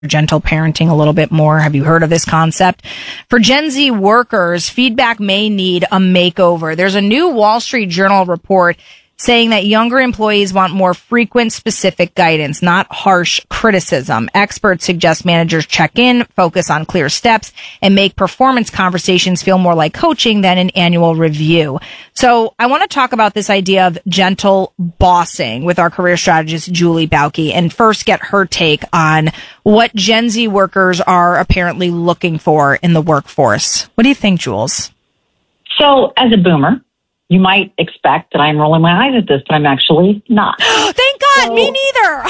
gentle parenting a little bit more. Have you heard of this concept? For Gen Z workers, feedback may need a makeover. There's a new Wall Street Journal report saying that younger employees want more frequent, specific guidance, not harsh criticism. Experts suggest managers check in, focus on clear steps, and make performance conversations feel more like coaching than an annual review. So I want to talk about this idea of gentle bossing with our career strategist, Julie Bauke, and first get her take on what Gen Z workers are apparently looking for in the workforce. What do you think, Jules? So as a boomer, you might expect that I'm rolling my eyes at this, but I'm actually not. Thank God, me neither.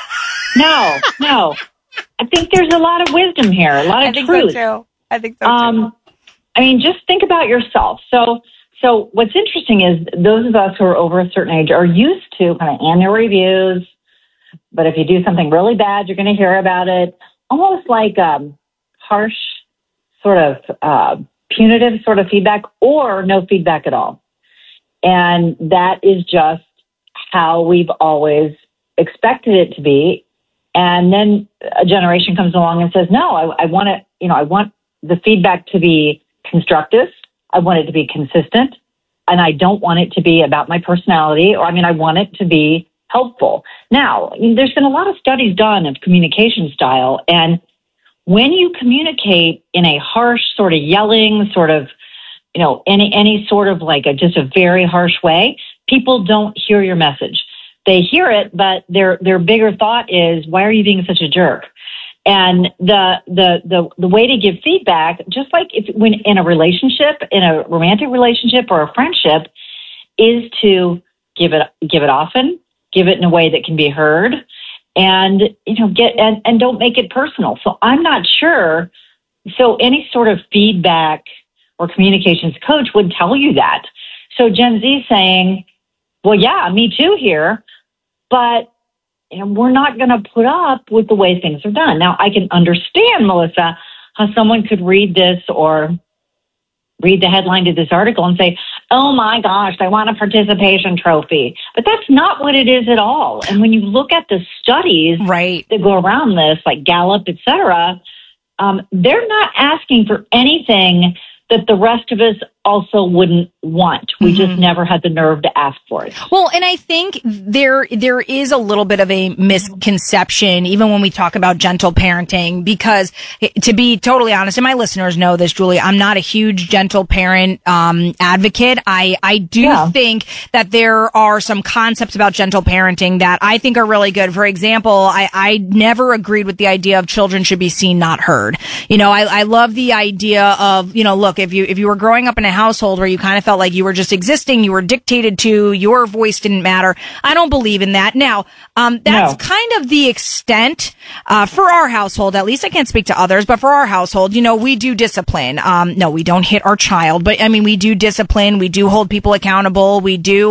No. I think there's a lot of wisdom here, a lot of truth. I think so too. I mean, just think about yourself. So what's interesting is those of us who are over a certain age are used to kind of annual reviews, but if you do something really bad, you're going to hear about it. Almost like harsh, sort of punitive sort of feedback, or no feedback at all. And that is just how we've always expected it to be. And then a generation comes along and says, no, I want it, I want the feedback to be constructive. I want it to be consistent. And I don't want it to be about my personality, I want it to be helpful. Now, there's been a lot of studies done of communication style. And when you communicate in a harsh sort of yelling, sort of, any sort of like just a very harsh way, people don't hear your message. They hear it, but their bigger thought is, why are you being such a jerk? And the way to give feedback, just like when in a relationship, in a romantic relationship or a friendship, is to give it often, give it in a way that can be heard, and and don't make it personal. So I'm not sure. So any sort of feedback or communications coach would tell you that. So Gen Z saying, well, yeah, me too here, but we're not going to put up with the way things are done. Now, I can understand, Melissa, how someone could read this or read the headline to this article and say, oh my gosh, I want a participation trophy. But that's not what it is at all. And when you look at the studies that go around this, like Gallup, et cetera, they're not asking for anything that the rest of us also wouldn't want. We just never had the nerve to ask for it. Well, and I think there is a little bit of a misconception, even when we talk about gentle parenting, because to be totally honest, and my listeners know this, Julie, I'm not a huge gentle parent advocate. I do think that there are some concepts about gentle parenting that I think are really good. For example, I never agreed with the idea of children should be seen, not heard. I love the idea of, look, if you were growing up in a household where you kind of felt like you were just existing, you were dictated to, your voice didn't matter. I don't believe in that. Now, that's kind of the extent, for our household, at least. I can't speak to others, but for our household, we do discipline. No, we don't hit our child, but we do discipline. We do hold people accountable. We do,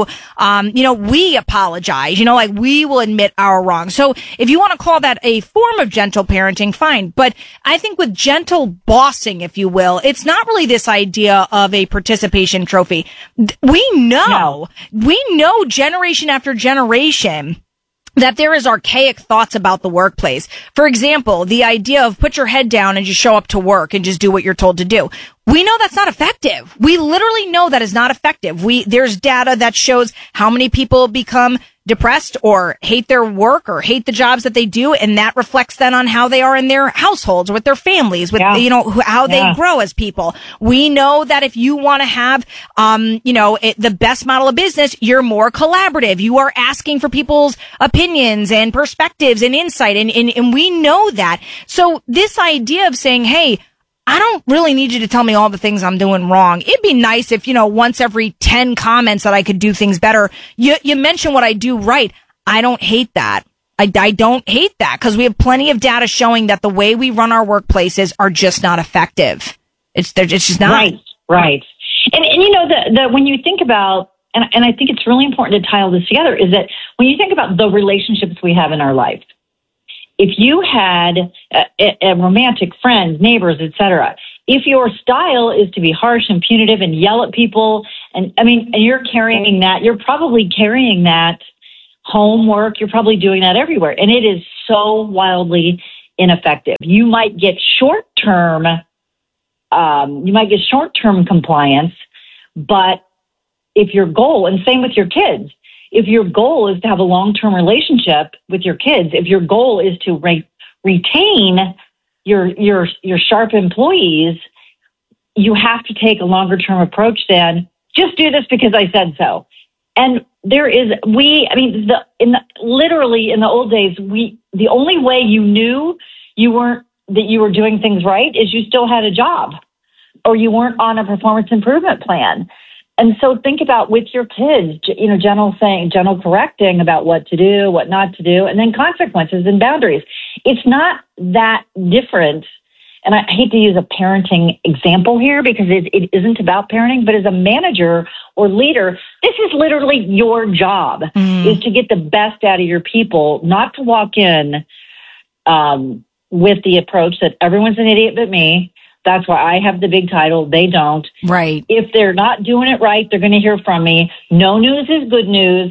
we apologize, we will admit our wrongs. So if you want to call that a form of gentle parenting, fine. But I think with gentle bossing, if you will, it's not really this idea of a participation trophy. We know generation after generation that there is archaic thoughts about the workplace. For example, the idea of put your head down and just show up to work and just do what you're told to do. We know that's not effective. We literally know that is not effective. There's data that shows how many people become depressed or hate their work or hate the jobs that they do, and that reflects then on how they are in their households, with their families, with how they grow as people. We know that if you want to have the best model of business, you're more collaborative. You are asking for people's opinions and perspectives and insight, and we know that. So this idea of saying, hey, I don't really need you to tell me all the things I'm doing wrong. It'd be nice if, once every 10 comments that I could do things better, you mention what I do right. I don't hate that. I don't hate that, because we have plenty of data showing that the way we run our workplaces are just not effective. They're just not. Right. And when you think about, and I think it's really important to tie all this together, is that when you think about the relationships we have in our life, if you had a romantic friends, neighbors, etc., if your style is to be harsh and punitive and yell at people, and you're carrying that, you're probably carrying that homework, you're probably doing that everywhere. And it is so wildly ineffective. You might get short-term compliance, but if your goal, and same with your kids, if your goal is to have a long-term relationship with your kids, if your goal is to retain your sharp employees, you have to take a longer-term approach than just do this because I said so. And literally in the old days, the only way you knew that you were doing things right is you still had a job or you weren't on a performance improvement plan. And so think about with your kids, gentle correcting about what to do, what not to do, and then consequences and boundaries. It's not that different. And I hate to use a parenting example here because it isn't about parenting, but as a manager or leader, this is literally your job is to get the best out of your people, not to walk in with the approach that everyone's an idiot but me. That's why I have the big title. They don't. Right. If they're not doing it right, they're going to hear from me. No news is good news.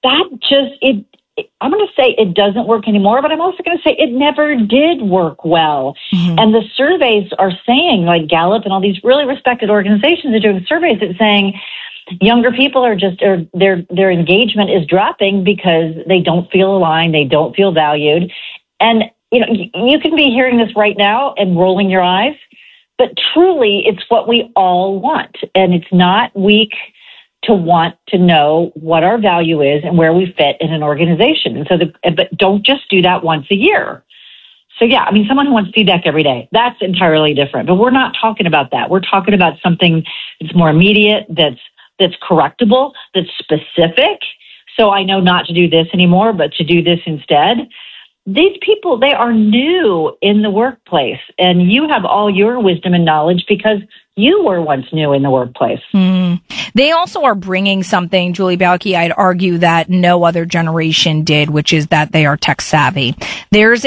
I'm going to say it doesn't work anymore, but I'm also going to say it never did work well. Mm-hmm. And the surveys are saying, like Gallup and all these really respected organizations are doing surveys that saying younger people their engagement is dropping because they don't feel aligned, they don't feel valued. And you can be hearing this right now and rolling your eyes, but truly it's what we all want. And it's not weak to want to know what our value is and where we fit in an organization. And so, but don't just do that once a year. So yeah, someone who wants feedback every day, that's entirely different, but we're not talking about that. We're talking about something that's more immediate, that's correctable, that's specific. So I know not to do this anymore, but to do this instead. These people, they are new in the workplace, and you have all your wisdom and knowledge because you were once new in the workplace. They also are bringing something, Julie Bauke, I'd argue that no other generation did, which is that they are tech savvy. There's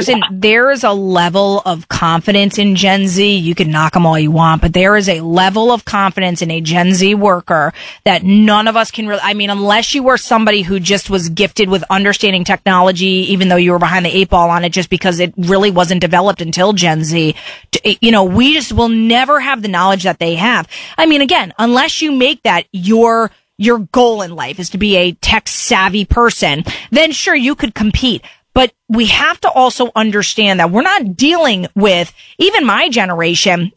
a level of confidence in Gen Z. You can knock them all you want, but there is a level of confidence in a Gen Z worker that none of us can really, unless you were somebody who just was gifted with understanding technology, even though you were behind the 8 ball on it just because it really wasn't developed until Gen Z, we just will never have the knowledge that they have. Again, unless you make that your goal in life is to be a tech savvy person, then sure, you could compete. But we have to also understand that we're not dealing with even my generation.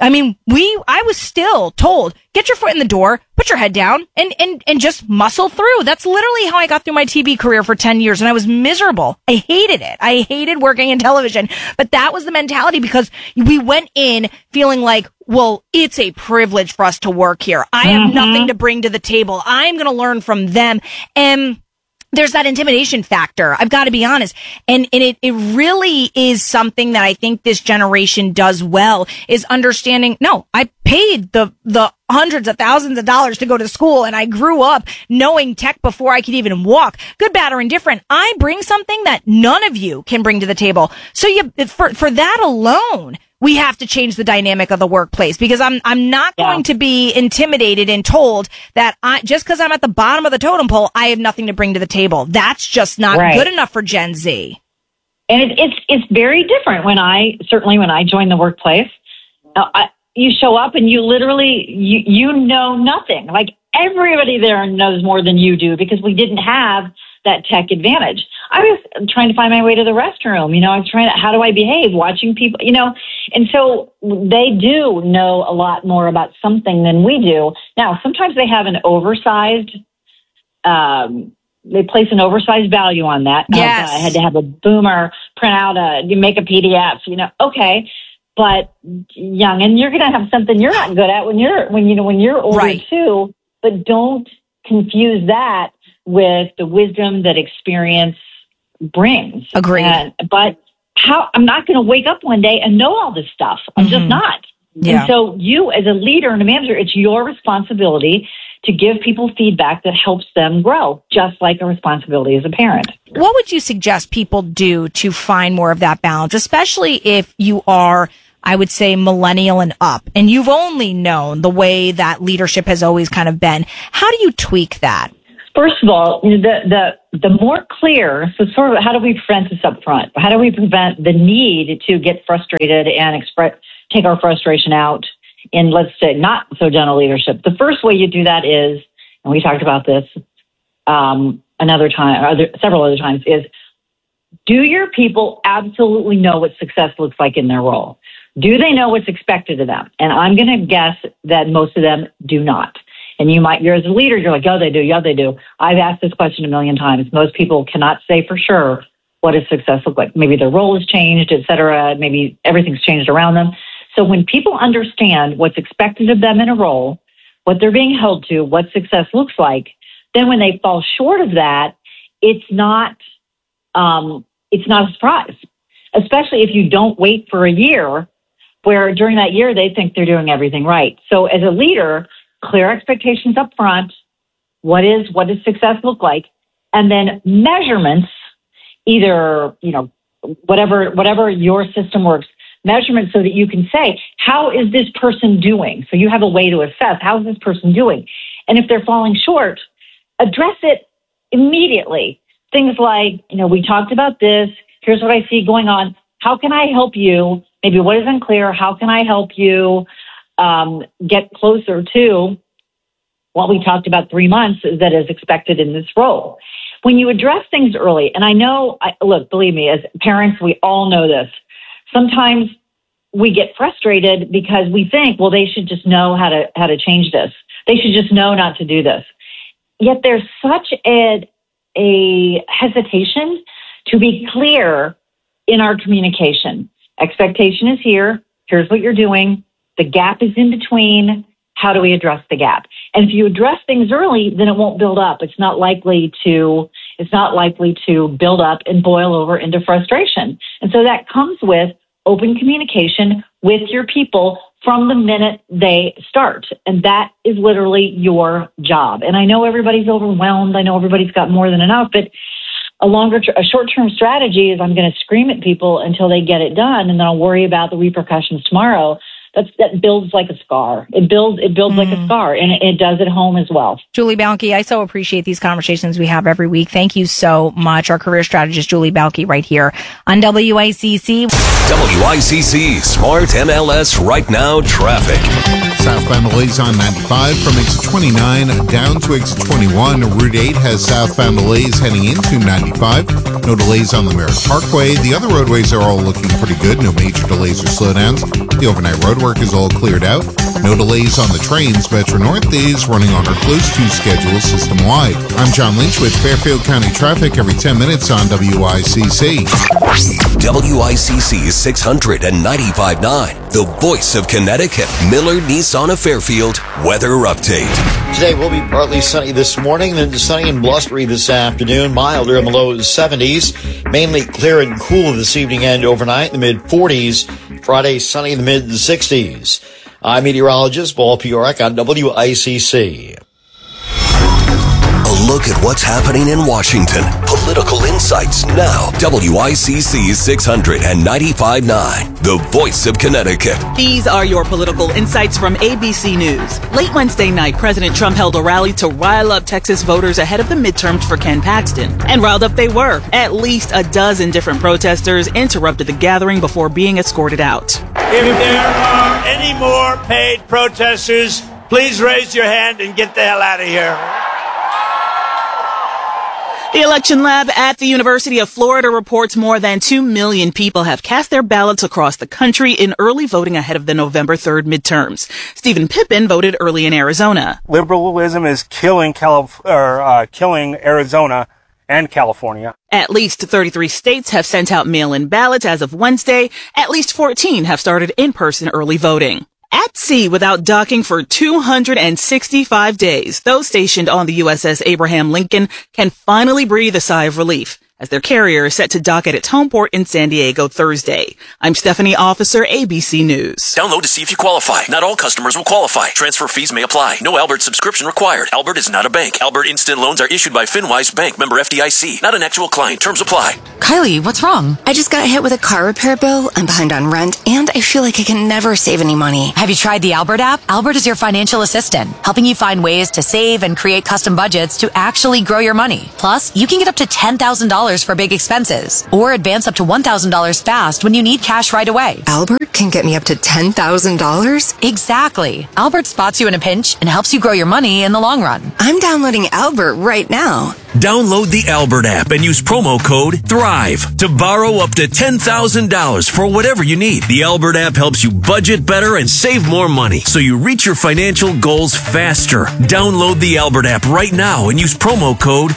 I was still told, get your foot in the door, put your head down and just muscle through. That's literally how I got through my TV career for 10 years. And I was miserable. I hated it. I hated working in television, but that was the mentality because we went in feeling like, well, it's a privilege for us to work here. I have nothing to bring to the table. I'm going to learn from them. And there's that intimidation factor. I've got to be honest. And it really is something that I think this generation does well is understanding, no, I paid the hundreds of thousands of dollars to go to school and I grew up knowing tech before I could even walk. Good, bad, or indifferent. I bring something that none of you can bring to the table. So for that alone, we have to change the dynamic of the workplace because I'm not going to be intimidated and told that just because I'm at the bottom of the totem pole, I have nothing to bring to the table. That's just not good enough for Gen Z. And it's very different when I joined the workplace. You show up and you literally you know nothing. Like everybody there knows more than you do because we didn't have that tech advantage. I was trying to find my way to the restroom. I was how do I behave, watching people, and so they do know a lot more about something than we do. Now, sometimes they have they place an oversized value on that. Yes. I had to have a boomer print out make a PDF, okay. But young, and you're going to have something you're not good at when you're older too, but don't confuse that with the wisdom that experience brings. Agreed. But I'm not going to wake up one day and know all this stuff. I'm just not. Yeah. And so you as a leader and a manager, it's your responsibility to give people feedback that helps them grow, just like a responsibility as a parent. What would you suggest people do to find more of that balance, especially if you are, I would say, millennial and up, and you've only known the way that leadership has always kind of been? How do you tweak that? First of all, the more clear, so sort of how do we prevent this up front? How do we prevent the need to get frustrated and take our frustration out in, let's say, not so gentle leadership? The first way you do that is, and we talked about this several other times, is do your people absolutely know what success looks like in their role? Do they know what's expected of them? And I'm going to guess that most of them do not. And you're as a leader, you're like, oh, they do. Yeah, they do. I've asked this question a million times. Most people cannot say for sure what does success look like. Maybe their role has changed, et cetera. Maybe everything's changed around them. So when people understand what's expected of them in a role, what they're being held to, what success looks like, then when they fall short of that, it's not a surprise, especially if you don't wait for a year where during that year they think they're doing everything right. So as a leader, clear expectations up front. What does success look like? And then measurements, either, whatever your system works, measurements so that you can say, how is this person doing? So you have a way to assess, how is this person doing? And if they're falling short, address it immediately. Things like, we talked about this. Here's what I see going on. How can I help you? Maybe what is unclear? How can I help you get closer to what we talked about 3 months that is expected in this role? When you address things early, and I know, look, believe me, as parents, we all know this. Sometimes we get frustrated because we think, well, they should just know how to change this. They should just know not to do this. Yet there's such a hesitation to be clear in our communication. Expectation is here. Here's what you're doing. The gap is in between. How do we address the gap? And if you address things early, then it won't build up. It's not likely to build up and boil over into frustration. And so that comes with open communication with your people from the minute they start. And that is literally your job. And I know everybody's overwhelmed. I know everybody's got more than enough, but a short-term strategy is I'm going to scream at people until they get it done, and then I'll worry about the repercussions tomorrow. That builds like a scar. It builds like a scar, and it does at home as well. Julie Balke, I so appreciate these conversations we have every week. Thank you so much. Our career strategist, Julie Balke, right here on WICC. WICC Smart MLS Right Now Traffic. Southbound delays on 95 from exit 29 down to exit 21. Route 8 has southbound delays heading into 95. No delays on the Merritt Parkway. The other roadways are all looking pretty good. No major delays or slowdowns. The overnight roadwork is all cleared out. No delays on the trains. Metro North is running on our close to schedule system-wide. I'm John Lynch with Fairfield County Traffic every 10 minutes on WICC. WICC 695.9, the voice of Connecticut. Miller Nissan of Fairfield weather update. Today will be partly sunny this morning, then sunny and blustery this afternoon. Milder in the low 70s. Mainly clear and cool this evening and overnight in the mid-40s. Friday, sunny in the mid-60s. I'm meteorologist Paul Piorek on WICC. A look at what's happening in Washington. Political insights now. WICC 695.9, the voice of Connecticut. These are your political insights from ABC News. Late Wednesday night, President Trump held a rally to rile up Texas voters ahead of the midterms for Ken Paxton. And riled up they were. At least a dozen different protesters interrupted the gathering before being escorted out. If there are any more paid protesters, please raise your hand and get the hell out of here. The election lab at the University of Florida reports more than 2 million people have cast their ballots across the country in early voting ahead of the November 3rd midterms. Stephen Pippin voted early in Arizona. Liberalism is killing Arizona and California. At least 33 states have sent out mail-in ballots as of Wednesday. At least 14 have started in-person early voting. At sea without docking for 265 days, those stationed on the USS Abraham Lincoln can finally breathe a sigh of relief. as their carrier is set to dock at its home port in San Diego Thursday. I'm Stephanie Officer, ABC News. Download to see if you qualify. Not all customers will qualify. Transfer fees may apply. No Albert subscription required. Albert is not a bank. Albert Instant Loans are issued by FinWise Bank, member FDIC. Not an actual client. Terms apply. Kylie, what's wrong? I just got hit with a car repair bill. I'm behind on rent, and I feel like I can never save any money. Have you tried the Albert app? Albert is your financial assistant, helping you find ways to save and create custom budgets to actually grow your money. Plus, you can get up to $10,000 for big expenses, or advance up to $1,000 fast when you need cash right away. Albert can get me up to $10,000? Exactly. Albert spots you in a pinch and helps you grow your money in the long run. I'm downloading Albert right now. Download the Albert app and use promo code THRIVE to borrow up to $10,000 for whatever you need. The Albert app helps you budget better and save more money so you reach your financial goals faster. Download the Albert app right now and use promo code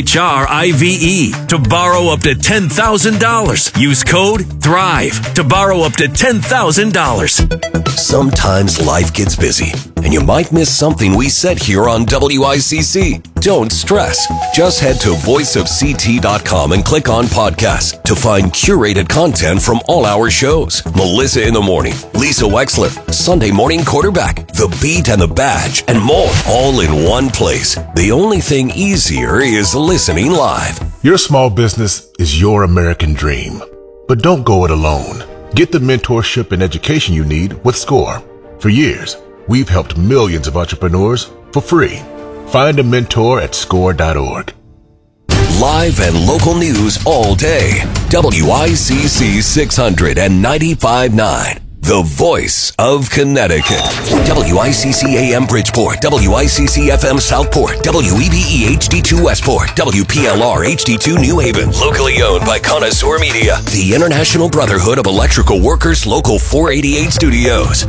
THRIVE to borrow up to $10,000. Use code THRIVE to borrow up to $10,000. Sometimes life gets busy, and you might miss something we said here on WICC. Don't stress. Just head to voiceofct.com and click on podcasts to find curated content from all our shows. Melissa in the Morning, Lisa Wexler, Sunday Morning Quarterback, The Beat and the Badge, and more, all in one place. The only thing easier is listening live. Your small business is your American dream, but don't go it alone. Get the mentorship and education you need with SCORE. For years, we've helped millions of entrepreneurs for free. Find a mentor at score.org. Live and local news all day. WICC 600 and 95.9. The voice of Connecticut. WICC AM Bridgeport. WICC FM Southport. WEBE HD2 Westport. WPLR HD2 New Haven. Locally owned by Connoisseur Media. The International Brotherhood of Electrical Workers Local 488 Studios.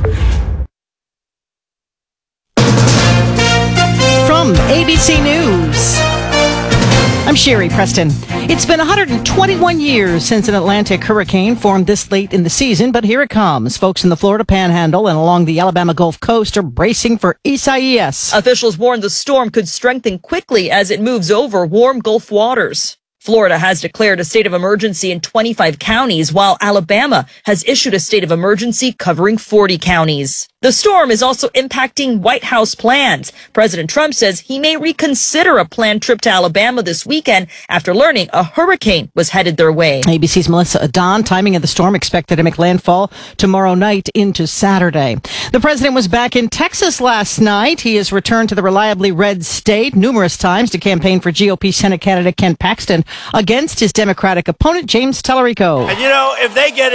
From ABC News, I'm Sherry Preston. It's been 121 years since an Atlantic hurricane formed this late in the season, but here it comes. Folks in the Florida Panhandle and along the Alabama Gulf Coast are bracing for Isaias. Officials warn the storm could strengthen quickly as it moves over warm Gulf waters. Florida has declared a state of emergency in 25 counties, while Alabama has issued a state of emergency covering 40 counties. The storm is also impacting White House plans. President Trump says he may reconsider a planned trip to Alabama this weekend after learning a hurricane was headed their way. ABC's Melissa Adon. Timing of the storm expected to make landfall tomorrow night into Saturday. The president was back in Texas last night. He has returned to the reliably red state numerous times to campaign for GOP Senate candidate Ken Paxton against his Democratic opponent, James Tallarico. And you know, if they get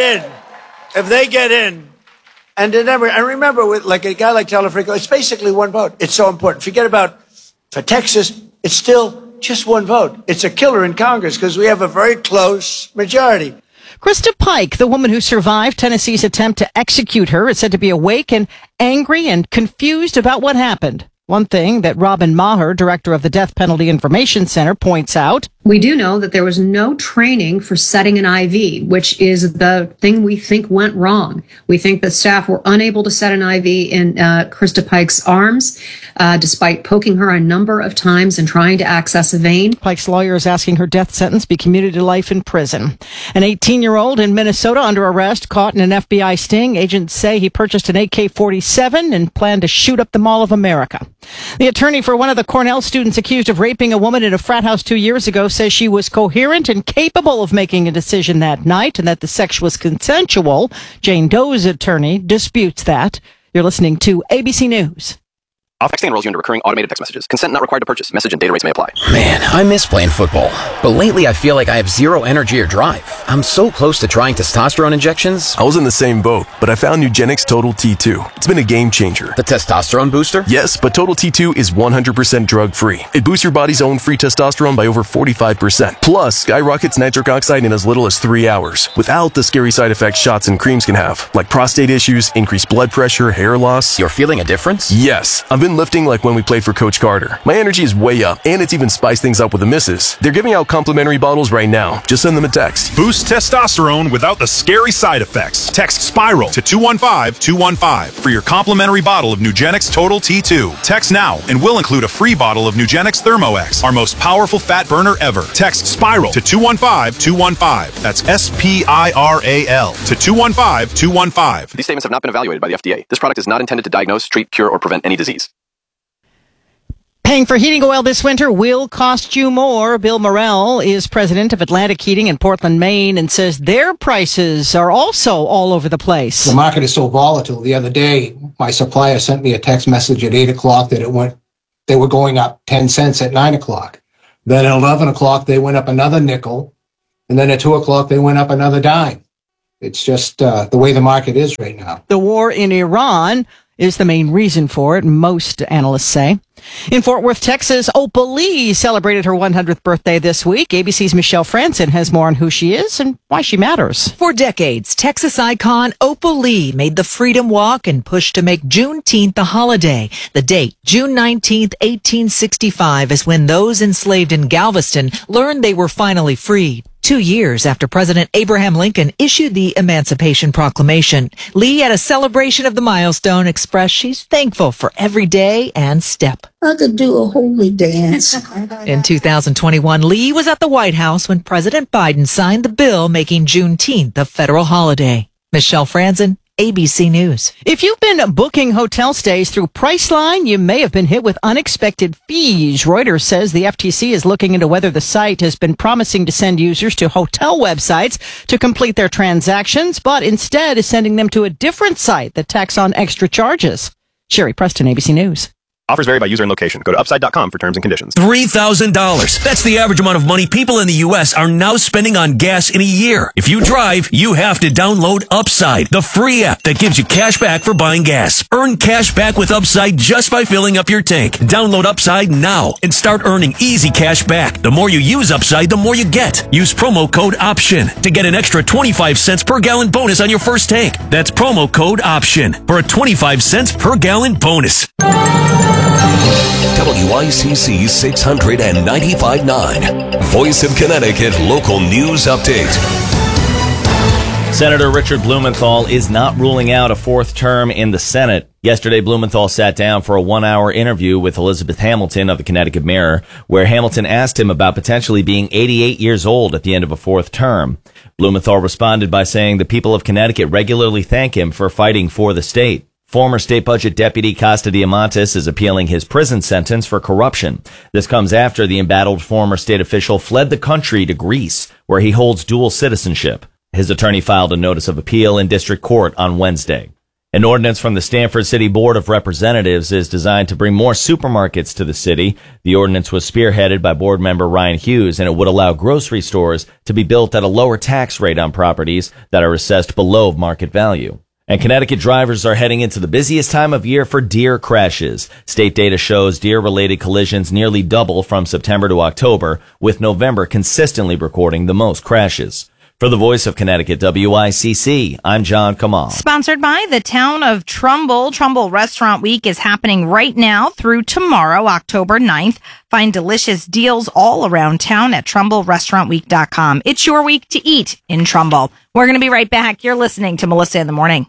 in, and remember, with like a guy like Tallarico, it's basically one vote. It's so important. Forget about for Texas, it's still just one vote. It's a killer in Congress because we have a very close majority. Krista Pike, the woman who survived Tennessee's attempt to execute her, is said to be awake and angry and confused about what happened. One thing that Robin Maher, director of the Death Penalty Information Center, points out. We do know that there was no training for setting an IV, which is the thing we think went wrong. We think that staff were unable to set an IV in Krista Pike's arms, despite poking her a number of times and trying to access a vein. Pike's lawyer is asking her death sentence be commuted to life in prison. An 18-year-old in Minnesota under arrest, caught in an FBI sting. Agents say he purchased an AK-47 and planned to shoot up the Mall of America. The attorney for one of the Cornell students accused of raping a woman in a frat house 2 years ago says she was coherent and capable of making a decision that night and that the sex was consensual. Jane Doe's attorney disputes that. You're listening to ABC News. Off texting enrolls you into recurring automated text messages. Consent not required to purchase. Message and data rates may apply. Man, I miss playing football. But lately I feel like I have zero energy or drive. I'm so close to trying testosterone injections. I was in the same boat, but I found Nugenix Total T2. It's been a game changer. The testosterone booster? Yes, but Total T2 is 100% drug-free. It boosts your body's own free testosterone by over 45%. Plus, skyrockets nitric oxide in as little as 3 hours, without the scary side effects shots and creams can have, like prostate issues, increased blood pressure, hair loss. You're feeling a difference? Yes. I've been been lifting like when we played for Coach Carter. My energy is way up, and it's even spiced things up with the misses. They're giving out complimentary bottles right now. Just send them a text. Boost testosterone without the scary side effects. Text SPIRAL to 215-215 for your complimentary bottle of Nugenix Total T2. Text now, and we'll include a free bottle of Nugenix ThermoX, our most powerful fat burner ever. Text SPIRAL to 215-215. That's SPIRAL to 215-215. These statements have not been evaluated by the FDA. This product is not intended to diagnose, treat, cure, or prevent any disease. Paying for heating oil this winter will cost you more. Bill Morrell is president of Atlantic Heating in Portland, Maine, and says their prices are also all over the place. The market is so volatile. The other day, my supplier sent me a text message at 8 o'clock that they were going up 10 cents at 9 o'clock. Then at 11 o'clock, they went up another nickel. And then at 2 o'clock, they went up another dime. It's just the way the market is right now. The war in Iran is the main reason for it, most analysts say. In Fort Worth, Texas, Opal Lee celebrated her 100th birthday this week. ABC's Michelle Franson has more on who she is and why she matters. For decades, Texas icon Opal Lee made the Freedom Walk and pushed to make Juneteenth a holiday. The date, June 19th, 1865, is when those enslaved in Galveston learned they were finally freed. 2 years after President Abraham Lincoln issued the Emancipation Proclamation, Lee, at a celebration of the milestone, expressed she's thankful for every day and step. I could do a holy dance. In 2021, Lee was at the White House when President Biden signed the bill making Juneteenth a federal holiday. Michelle Franzen, ABC News. If you've been booking hotel stays through Priceline, you may have been hit with unexpected fees. Reuters says the FTC is looking into whether the site has been promising to send users to hotel websites to complete their transactions, but instead is sending them to a different site that tacks on extra charges. Sherry Preston, ABC News. Offers vary by user and location. Go to upside.com for terms and conditions. $3,000. That's the average amount of money people in the U.S. are now spending on gas in a year. If you drive, you have to download Upside, the free app that gives you cash back for buying gas. Earn cash back with Upside just by filling up your tank. Download Upside now and start earning easy cash back. The more you use Upside, the more you get. Use promo code OPTION to get an extra 25 cents per gallon bonus on your first tank. That's promo code OPTION for a 25 cents per gallon bonus. WICC 695.9, Voice of Connecticut Local News Update. Senator Richard Blumenthal is not ruling out a fourth term in the Senate. Yesterday, Blumenthal sat down for a 1-hour interview with Elizabeth Hamilton of the Connecticut Mirror, where Hamilton asked him about potentially being 88 years old at the end of a fourth term. Blumenthal responded by saying the people of Connecticut regularly thank him for fighting for the state. Former State Budget Deputy Costa Diamantis is appealing his prison sentence for corruption. This comes after the embattled former state official fled the country to Greece, where he holds dual citizenship. His attorney filed a notice of appeal in district court on Wednesday. An ordinance from the Stamford City Board of Representatives is designed to bring more supermarkets to the city. The ordinance was spearheaded by board member Ryan Hughes, and it would allow grocery stores to be built at a lower tax rate on properties that are assessed below market value. And Connecticut drivers are heading into the busiest time of year for deer crashes. State data shows deer-related collisions nearly double from September to October, with November consistently recording the most crashes. For the Voice of Connecticut, WICC, I'm John Kamal. Sponsored by the town of Trumbull. Trumbull Restaurant Week is happening right now through tomorrow, October 9th. Find delicious deals all around town at TrumbullRestaurantWeek.com. It's your week to eat in Trumbull. We're going to be right back. You're listening to Melissa in the Morning.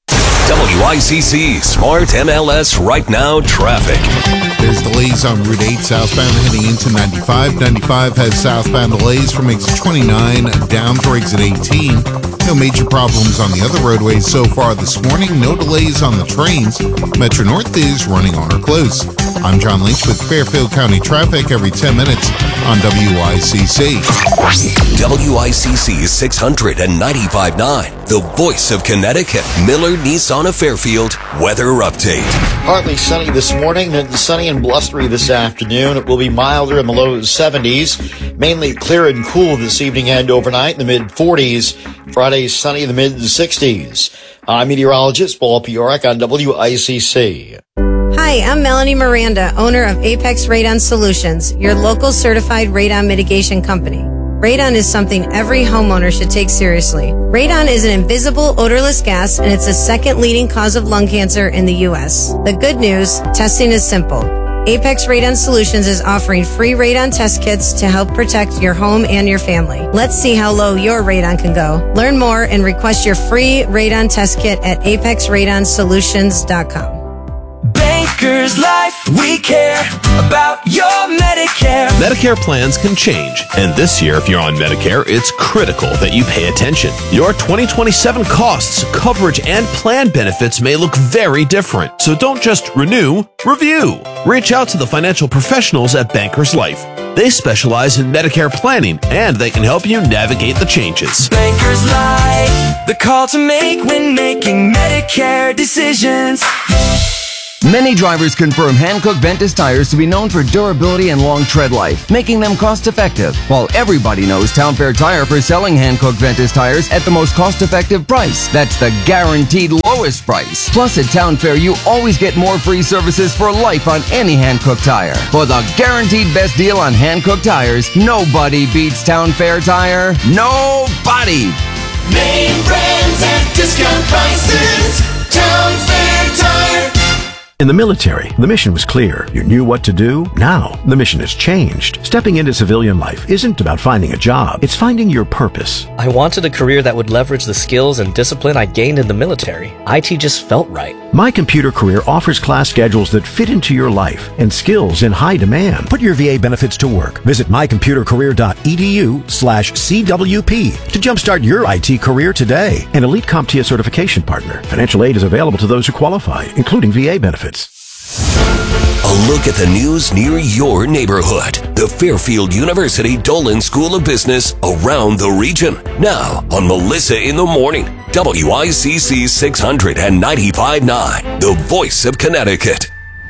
WICC Smart MLS Right Now traffic. There's delays on Route 8 southbound heading into 95. 95 has southbound delays from exit 29 down through exit 18. No major problems on the other roadways so far this morning. No delays on the trains. Metro North is running on or close. I'm John Lynch with Fairfield County traffic every 10 minutes on WICC. WICC 695.9, the Voice of Connecticut. Miller Nissan of Fairfield weather update. Partly sunny this morning, then sunny and blustery this afternoon. It will be milder in the low 70s, mainly clear and cool this evening and overnight in the mid-40s. Friday, sunny in the mid-60s. I'm meteorologist Paul Piorek on WICC. Hi, I'm Melanie Miranda, owner of Apex Radon Solutions, your local certified radon mitigation company. Radon is something every homeowner should take seriously. Radon is an invisible, odorless gas, and it's the second leading cause of lung cancer in the U.S. The good news, testing is simple. Apex Radon Solutions is offering free radon test kits to help protect your home and your family. Let's see how low your radon can go. Learn more and request your free radon test kit at apexradonsolutions.com. Bankers Life, we care about your Medicare. Medicare plans can change, and this year, if you're on Medicare, it's critical that you pay attention. Your 2027 costs, coverage, and plan benefits may look very different, so don't just renew, review. Reach out to the financial professionals at Bankers Life. They specialize in Medicare planning, and they can help you navigate the changes. Bankers Life, the call to make when making Medicare decisions. Many drivers confirm Hankook Ventus tires to be known for durability and long tread life, making them cost-effective. While everybody knows Town Fair Tire for selling Hankook Ventus tires at the most cost-effective price. That's the guaranteed lowest price. Plus, at Town Fair, you always get more free services for life on any Hankook tire. For the guaranteed best deal on Hankook tires, nobody beats Town Fair Tire. Nobody! Name brands at discount prices. Town Fair Tire. In the military, the mission was clear. You knew what to do. Now, the mission has changed. Stepping into civilian life isn't about finding a job. It's finding your purpose. I wanted a career that would leverage the skills and discipline I gained in the military. IT just felt right. My Computer Career offers class schedules that fit into your life and skills in high demand. Put your VA benefits to work. Visit mycomputercareer.edu/CWP to jumpstart your IT career today. An Elite CompTIA certification partner. Financial aid is available to those who qualify, including VA benefits. A look at the news near your neighborhood. The Fairfield University Dolan School of Business around the region. Now on Melissa in the Morning. WICC 695.9, the voice of Connecticut.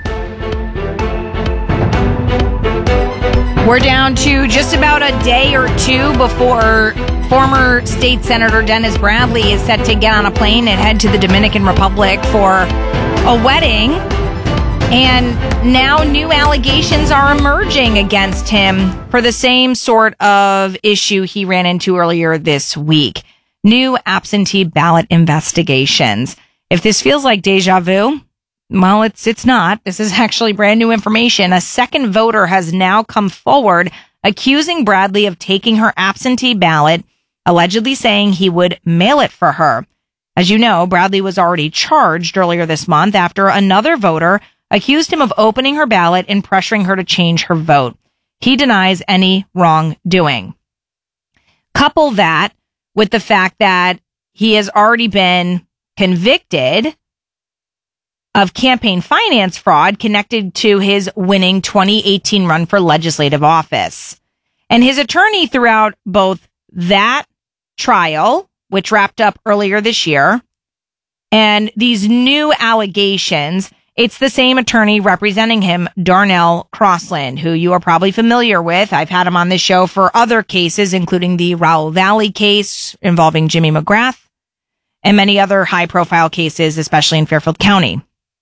We're down to just about a day or two before former State Senator Dennis Bradley is set to get on a plane and head to the Dominican Republic for a wedding. And now new allegations are emerging against him for the same sort of issue he ran into earlier this week. New absentee ballot investigations. If this feels like deja vu, well, it's not. This is actually brand new information. A second voter has now come forward accusing Bradley of taking her absentee ballot, allegedly saying he would mail it for her. As you know, Bradley was already charged earlier this month after another voter accused him of opening her ballot and pressuring her to change her vote. He denies any wrongdoing. Couple that with the fact that he has already been convicted of campaign finance fraud connected to his winning 2018 run for legislative office. And his attorney throughout both that trial, which wrapped up earlier this year, and these new allegations, it's the same attorney representing him, Darnell Crossland, who you are probably familiar with. I've had him on this show for other cases, including the Raoul Valley case involving Jimmy McGrath and many other high-profile cases, especially in Fairfield County.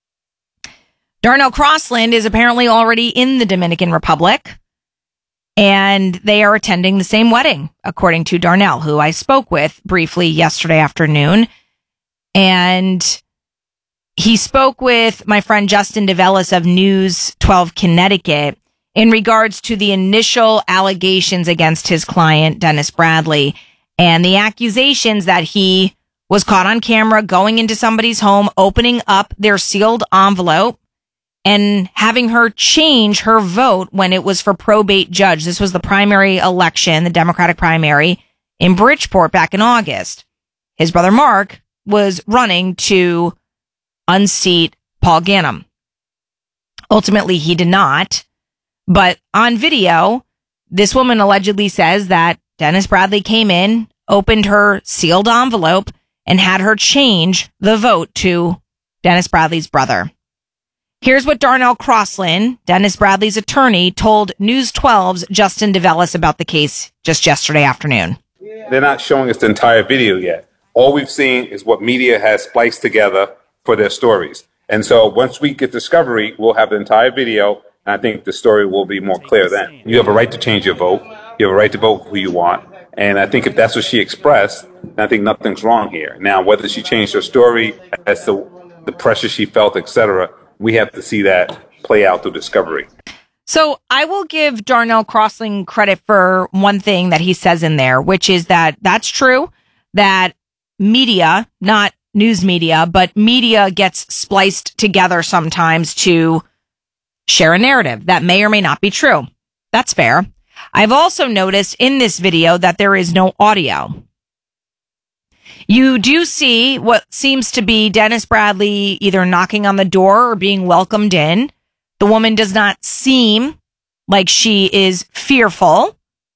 Darnell Crossland is apparently already in the Dominican Republic, and they are attending the same wedding, according to Darnell, who I spoke with briefly yesterday afternoon. And he spoke with my friend Justin DeVellis of News 12 Connecticut in regards to the initial allegations against his client, Dennis Bradley, and the accusations that he was caught on camera going into somebody's home, opening up their sealed envelope and having her change her vote when it was for probate judge. This was the primary election, the Democratic primary in Bridgeport back in August. His brother Mark was running to unseat Paul Ganim. Ultimately, he did not. But on video, this woman allegedly says that Dennis Bradley came in, opened her sealed envelope, and had her change the vote to Dennis Bradley's brother. Here's what Darnell Crossland, Dennis Bradley's attorney, told News 12's Justin DeVellis about the case just yesterday afternoon. They're not showing us the entire video yet. All we've seen is what media has spliced together for their stories. And so once we get discovery, we'll have the entire video, and I think the story will be more clear then. You have a right to change your vote. You have a right to vote who you want. And I think if that's what she expressed, then I think nothing's wrong here. Now, whether she changed her story as to the pressure she felt, etc., we have to see that play out through discovery. So I will give Darnell Crosland credit for one thing that he says in there, which is that that's true, that media, not news media, but media gets spliced together sometimes to share a narrative that may or may not be true. That's fair. I've also noticed in this video that there is no audio. You do see what seems to be Dennis Bradley either knocking on the door or being welcomed in. The woman does not seem like she is fearful.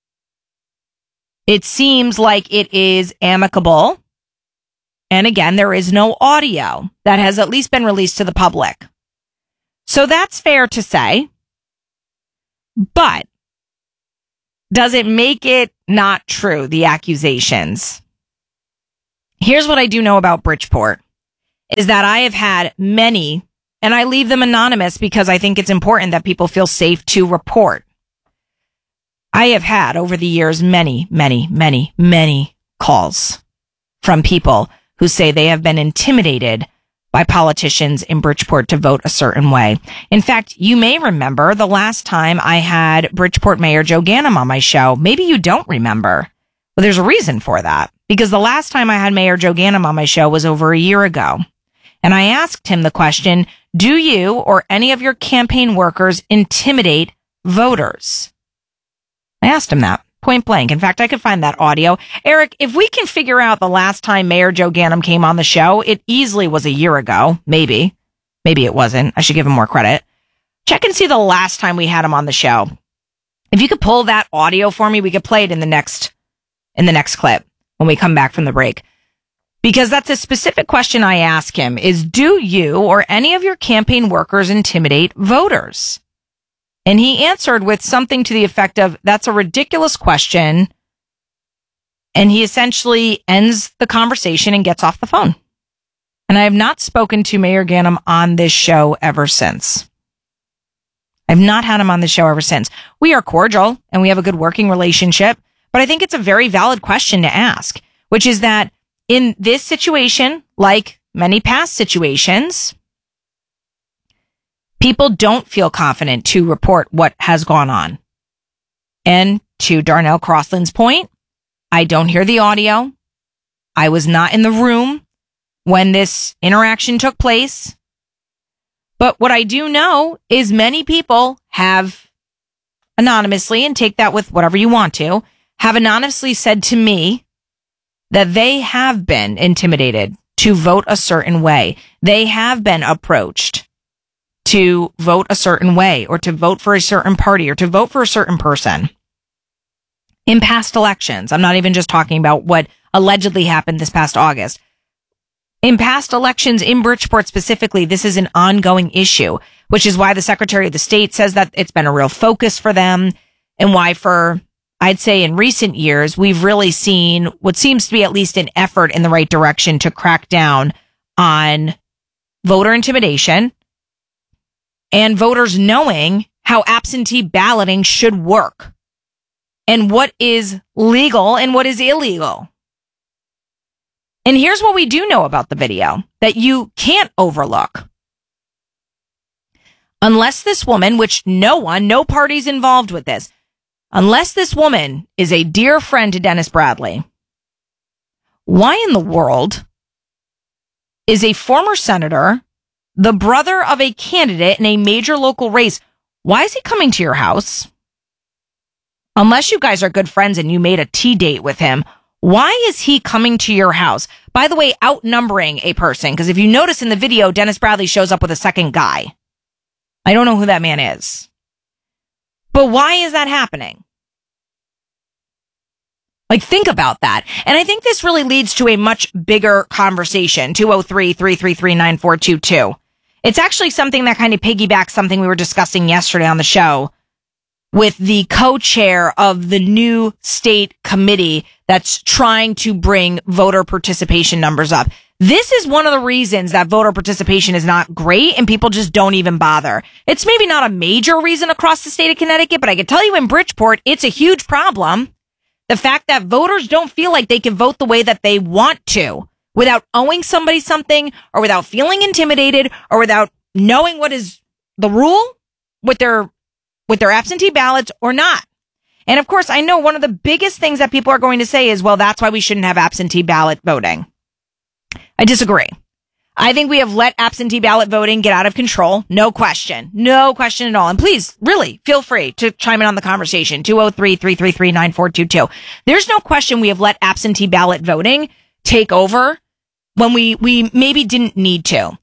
It seems like it is amicable. And again, there is no audio that has at least been released to the public. So that's fair to say. But does it make it not true, the accusations? Here's what I do know about Bridgeport, is that I have had many, and I leave them anonymous because I think it's important that people feel safe to report. I have had over the years many, many, many, many calls from people who say they have been intimidated by politicians in Bridgeport to vote a certain way. In fact, you may remember the last time I had Bridgeport Mayor Joe Ganim on my show. Maybe you don't remember. Well, there's a reason for that, because the last time I had Mayor Joe Ganim on my show was over a year ago. And I asked him the question, do you or any of your campaign workers intimidate voters? I asked him that point blank. In fact, I could find that audio. Eric, if we can figure out the last time Mayor Joe Ganim came on the show, it easily was a year ago. Maybe it wasn't. I should give him more credit. Check and see the last time we had him on the show. If you could pull that audio for me, we could play it in the next clip when we come back from the break. Because that's a specific question I ask him is, do you or any of your campaign workers intimidate voters? And he answered with something to the effect of, that's a ridiculous question. And he essentially ends the conversation and gets off the phone. And I have not spoken to Mayor Ganim on this show ever since. I've not had him on the show ever since. We are cordial and we have a good working relationship, but I think it's a very valid question to ask, which is that in this situation, like many past situations, people don't feel confident to report what has gone on. And to Darnell Crosland's point, I don't hear the audio. I was not in the room when this interaction took place. But what I do know is many people have anonymously, and take that with whatever you want to, have anonymously said to me that they have been intimidated to vote a certain way. They have been approached to vote a certain way, or to vote for a certain party, or to vote for a certain person in past elections. I'm not even just talking about what allegedly happened this past August. In past elections in Bridgeport specifically, this is an ongoing issue, which is why the Secretary of the State says that it's been a real focus for them, and why for, I'd say in recent years, we've really seen what seems to be at least an effort in the right direction to crack down on voter intimidation and voters knowing how absentee balloting should work and what is legal and what is illegal. And here's what we do know about the video that you can't overlook. Unless this woman, which no party's involved with this, unless this woman is a dear friend to Dennis Bradley, why in the world is a former senator, the brother of a candidate in a major local race, why is he coming to your house? Unless you guys are good friends and you made a tea date with him, why is he coming to your house? By the way, outnumbering a person, because if you notice in the video, Dennis Bradley shows up with a second guy. I don't know who that man is. But why is that happening? Like, think about that. And I think this really leads to a much bigger conversation. 203-333-9422. It's actually something that kind of piggybacks something we were discussing yesterday on the show with the co-chair of the new state committee that's trying to bring voter participation numbers up. This is one of the reasons that voter participation is not great and people just don't even bother. It's maybe not a major reason across the state of Connecticut, but I can tell you in Bridgeport, it's a huge problem. The fact that voters don't feel like they can vote the way that they want to without owing somebody something or without feeling intimidated or without knowing what is the rule with their absentee ballots or not. And of course, I know one of the biggest things that people are going to say is, well, that's why we shouldn't have absentee ballot voting. I disagree. I think we have let absentee ballot voting get out of control. No question. No question at all. And please, really, feel free to chime in on the conversation. 203-333-9422. There's no question we have let absentee ballot voting take over when we maybe didn't need to.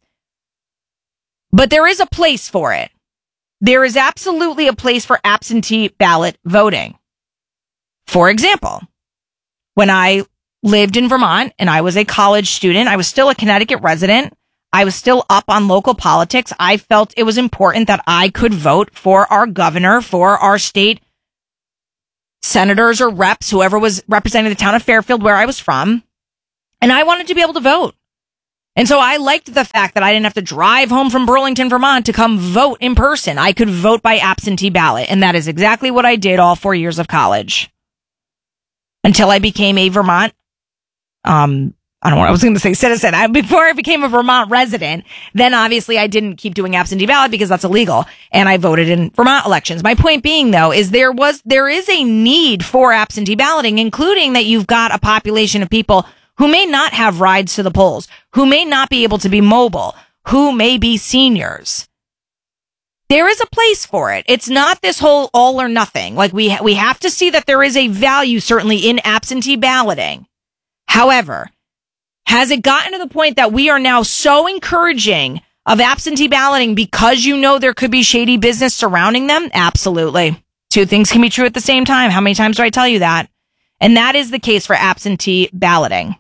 But there is a place for it. There is absolutely a place for absentee ballot voting. For example, when I lived in Vermont and I was a college student, I was still a Connecticut resident. I was still up on local politics. I felt it was important that I could vote for our governor, for our state senators or reps, whoever was representing the town of Fairfield where I was from. And I wanted to be able to vote. And so I liked the fact that I didn't have to drive home from Burlington, Vermont to come vote in person. I could vote by absentee ballot. And that is exactly what I did all 4 years of college. Until I became a Vermont, I don't know what I was going to say, citizen. Before I became a Vermont resident, then obviously I didn't keep doing absentee ballot because that's illegal. And I voted in Vermont elections. My point being, though, is there is a need for absentee balloting, including that you've got a population of people who may not have rides to the polls, who may not be able to be mobile, who may be seniors. There is a place for it. It's not this whole all or nothing. Like we have to see that there is a value certainly in absentee balloting. However, has it gotten to the point that we are now so encouraging of absentee balloting because you know there could be shady business surrounding them? Absolutely. Two things can be true at the same time. How many times do I tell you that? And that is the case for absentee balloting.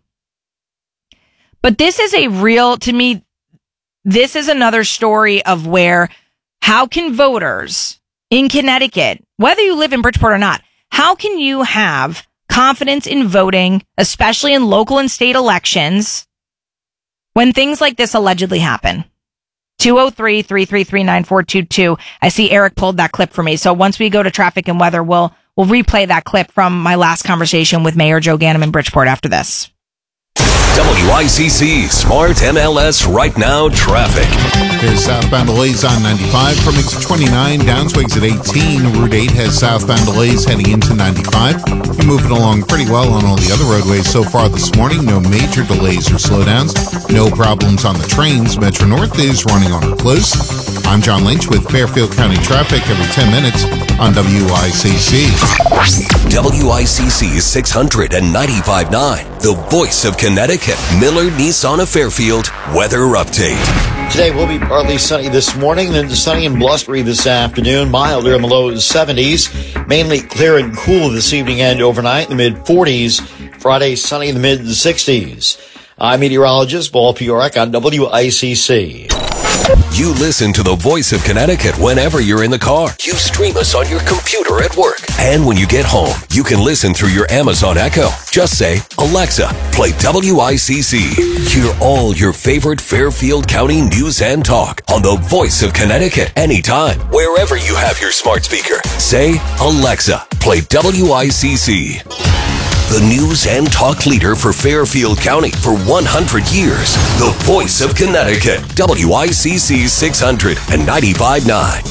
But this is to me, this is another story of where, how can voters in Connecticut, whether you live in Bridgeport or not, how can you have confidence in voting, especially in local and state elections, when things like this allegedly happen? 203-333-9422. I see Eric pulled that clip for me. So once we go to traffic and weather, we'll replay that clip from my last conversation with Mayor Joe Ganim in Bridgeport after this. WICC Smart MLS Right Now Traffic. Here's southbound delays on 95 from exit 29 down to exit 18. Route 8 has southbound delays heading into 95. You're moving along pretty well on all the other roadways so far this morning. No major delays or slowdowns. No problems on the trains. Metro North is running on or close. I'm John Lynch with Fairfield County Traffic every 10 minutes on WICC. WICC 695.9, the voice of Connecticut. Miller Nissan of Fairfield weather update. Today will be partly sunny this morning, then sunny and blustery this afternoon. Milder in the low 70s. Mainly clear and cool this evening and overnight in the mid 40s. Friday sunny in the mid 60s. I'm meteorologist Paul Piorek on WICC. You listen to the voice of Connecticut whenever you're in the car. You stream us on your computer at work. And when you get home, you can listen through your Amazon Echo. Just say, Alexa, play WICC. Hear all your favorite Fairfield County news and talk on the voice of Connecticut anytime, wherever you have your smart speaker. Say, Alexa, play WICC. The news and talk leader for Fairfield County for 100 years. The voice of Connecticut. WICC 695.9.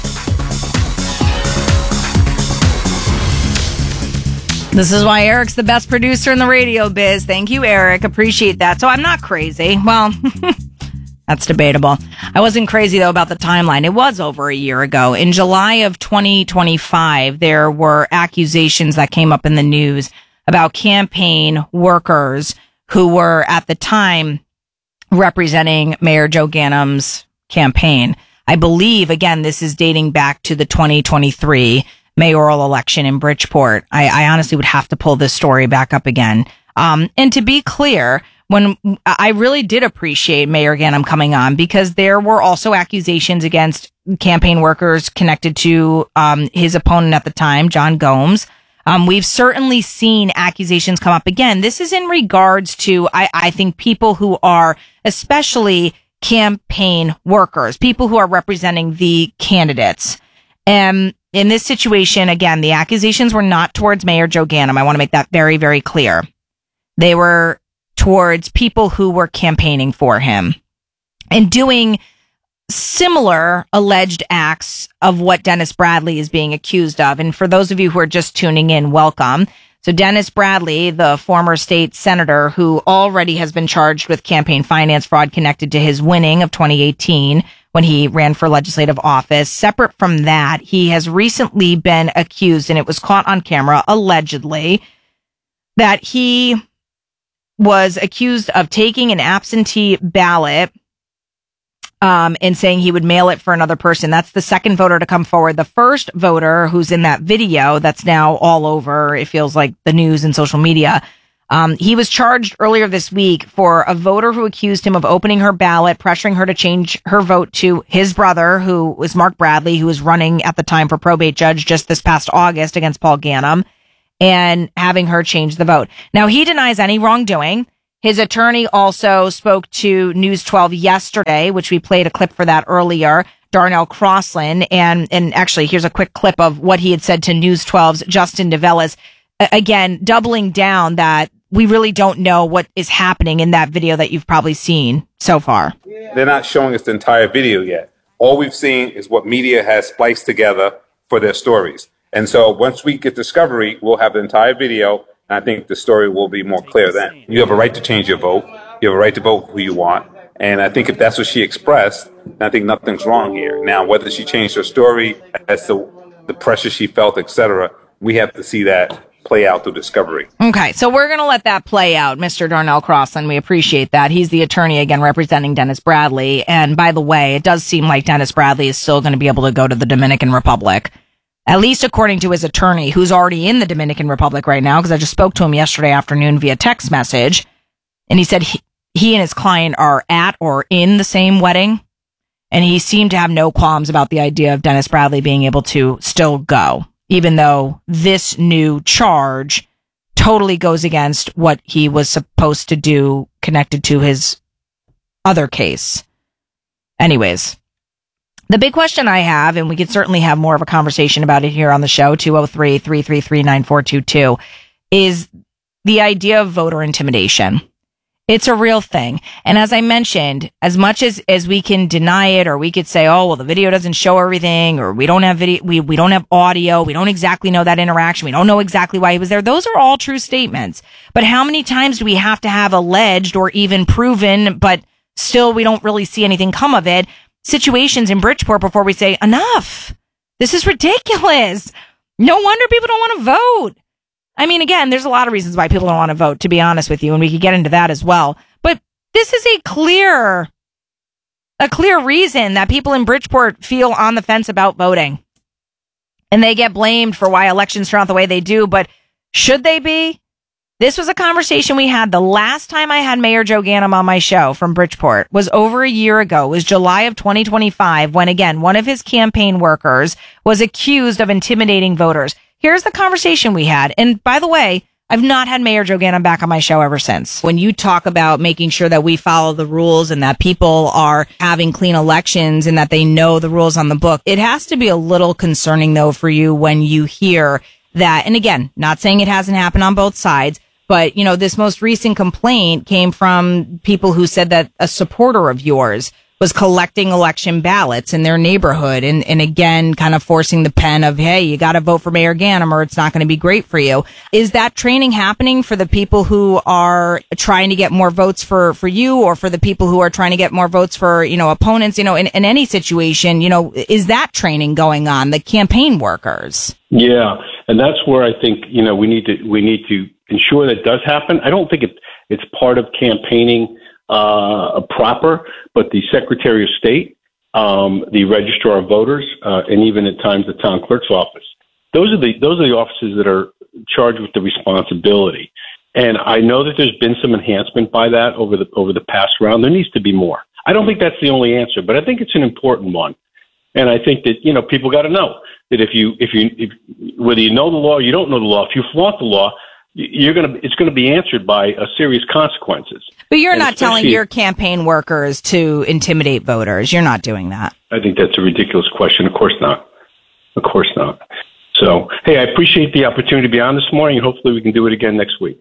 This is why Eric's the best producer in the radio biz. Thank you, Eric. Appreciate that. So I'm not crazy. Well, that's debatable. I wasn't crazy, though, about the timeline. It was over a year ago. In July of 2025, there were accusations that came up in the news about campaign workers who were at the time representing Mayor Joe Ganim's campaign. I believe, again, this is dating back to the 2023 mayoral election in Bridgeport. I honestly would have to pull this story back up again. And to be clear, when I really did appreciate Mayor Ganim coming on, because there were also accusations against campaign workers connected to his opponent at the time, John Gomes, We've certainly seen accusations come up again. This is in regards to, I think, people who are especially campaign workers, people who are representing the candidates. In this situation, again, the accusations were not towards Mayor Joe Ganim. I want to make that very, very clear. They were towards people who were campaigning for him and doing similar alleged acts of what Dennis Bradley is being accused of. And for those of you who are just tuning in, welcome. So Dennis Bradley, the former state senator who already has been charged with campaign finance fraud connected to his winning of 2018 when he ran for legislative office. Separate from that, he has recently been accused, and it was caught on camera, allegedly, that he was accused of taking an absentee ballot and saying he would mail it for another person. That's the second voter to come forward. The first voter who's in that video that's now all over, it feels like, the news and social media. He was charged earlier this week for a voter who accused him of opening her ballot, pressuring her to change her vote to his brother, who was Mark Bradley, who was running at the time for probate judge just this past August against Paul Ganim, and having her change the vote. Now, he denies any wrongdoing. His attorney also spoke to News 12 yesterday, which we played a clip for that earlier, Darnell Crosland. And actually, here's a quick clip of what he had said to News 12's Justin DeVellis, again, doubling down that we really don't know what is happening in that video that you've probably seen so far. They're not showing us the entire video yet. All we've seen is what media has spliced together for their stories. And so once we get discovery, we'll have the entire video. And I think the story will be more clear then. You have a right to change your vote. You have a right to vote who you want. And I think if that's what she expressed, then I think nothing's wrong here. Now, whether she changed her story as to the pressure she felt, etc., we have to see that play out through discovery. Okay, so we're going to let that play out, Mr. Darnell Crosland. We appreciate that. He's the attorney, again, representing Dennis Bradley. And by the way, it does seem like Dennis Bradley is still going to be able to go to the Dominican Republic, at least according to his attorney, who's already in the Dominican Republic right now, because I just spoke to him yesterday afternoon via text message. And he said he and his client are at or in the same wedding. And he seemed to have no qualms about the idea of Dennis Bradley being able to still go, even though this new charge totally goes against what he was supposed to do connected to his other case. Anyways, the big question I have, and we could certainly have more of a conversation about it here on the show, 203-333-9422, is the idea of voter intimidation. It's a real thing. And as I mentioned, as much as we can deny it, or we could say, oh, well, the video doesn't show everything, or we don't have video, we don't have audio, we don't exactly know that interaction, we don't know exactly why he was there. Those are all true statements. But how many times do we have to have alleged or even proven, but still we don't really see anything come of it, situations in Bridgeport before we say, enough? This is ridiculous. No wonder people don't want to vote. I mean, again, there's a lot of reasons why people don't want to vote, to be honest with you, and we could get into that as well. But this is a clear reason that people in Bridgeport feel on the fence about voting. And they get blamed for why elections turn out the way they do, but should they be? This was a conversation we had the last time I had Mayor Joe Ganim on my show from Bridgeport was over a year ago. It was July of 2025 when, again, one of his campaign workers was accused of intimidating voters. Here's the conversation we had. And by the way, I've not had Mayor Joe Ganim back on my show ever since. When you talk about making sure that we follow the rules and that people are having clean elections and that they know the rules on the book, it has to be a little concerning, though, for you when you hear that. And again, not saying it hasn't happened on both sides, but, you know, this most recent complaint came from people who said that a supporter of yours was collecting election ballots in their neighborhood and again, kind of forcing the pen of, hey, you got to vote for Mayor Ganim or it's not going to be great for you. Is that training happening for the people who are trying to get more votes for you, or for the people who are trying to get more votes for, you know, opponents, you know, in any situation, you know, is that training going on, the campaign workers? Yeah. And that's where I think, you know, we need to ensure that does happen. I don't think it's part of campaigning proper, but the Secretary of State, the Registrar of Voters, and even at times the Town Clerk's office. Those are the offices that are charged with the responsibility. And I know that there's been some enhancement by that over the past round. There needs to be more. I don't think that's the only answer, but I think it's an important one. And I think that, people got to know that if whether you know the law or you don't know the law, if you flaunt the law, it's going to be answered by serious consequences. But you're not telling your campaign workers to intimidate voters. You're not doing that. I think that's a ridiculous question. Of course not. Of course not. So, hey, I appreciate the opportunity to be on this morning, and hopefully we can do it again next week.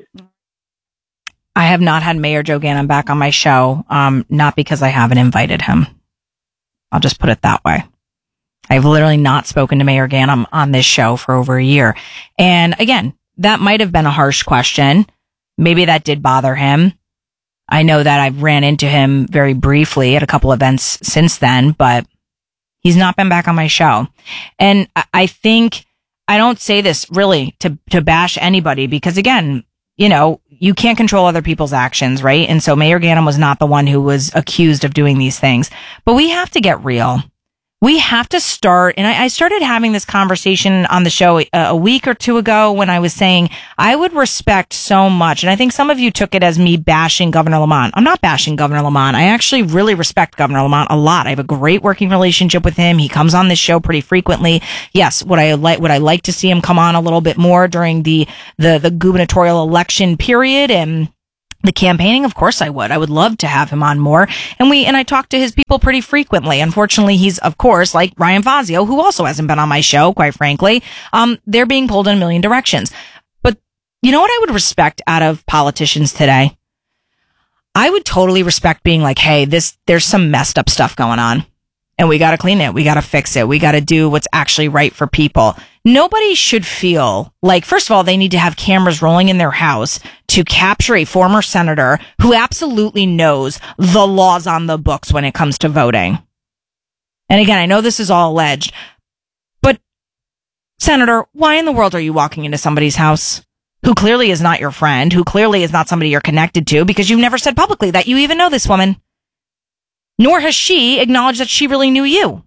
I have not had Mayor Joe Ganim back on my show, not because I haven't invited him. I'll just put it that way. I've literally not spoken to Mayor Ganim on this show for over a year. And again, that might have been a harsh question. Maybe that did bother him. I know that I've ran into him very briefly at a couple events since then, but he's not been back on my show. And I think I don't say this really to bash anybody because, again, you can't control other people's actions, right? And so Mayor Ganim was not the one who was accused of doing these things. But we have to get real. We have to start, and I started having this conversation on the show a week or two ago when I was saying I would respect so much, and I think some of you took it as me bashing Governor Lamont. I'm not bashing Governor Lamont. I actually really respect Governor Lamont a lot. I have a great working relationship with him. He comes on this show pretty frequently. Yes, would I like to see him come on a little bit more during the gubernatorial election period and the campaigning? Of course I would. I would love to have him on more. And I talk to his people pretty frequently. Unfortunately, he's, of course, like Ryan Fazio, who also hasn't been on my show, quite frankly. They're being pulled in a million directions. But you know what I would respect out of politicians today? I would totally respect being like, hey, there's some messed up stuff going on. And we got to clean it. We got to fix it. We got to do what's actually right for people. Nobody should feel like, first of all, they need to have cameras rolling in their house to capture a former senator who absolutely knows the laws on the books when it comes to voting. And again, I know this is all alleged, but Senator, why in the world are you walking into somebody's house who clearly is not your friend, who clearly is not somebody you're connected to, because you've never said publicly that you even know this woman? Nor has she acknowledged that she really knew you.